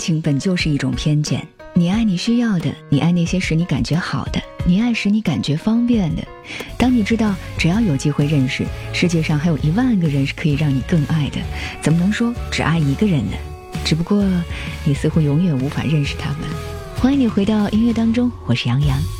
情本就是一种偏见，你爱你需要的，你爱那些使你感觉好的，你爱使你感觉方便的。当你知道只要有机会认识，世界上还有10000个人是可以让你更爱的，怎么能说只爱一个人呢？只不过你似乎永远无法认识他们。欢迎你回到音乐当中，我是杨洋。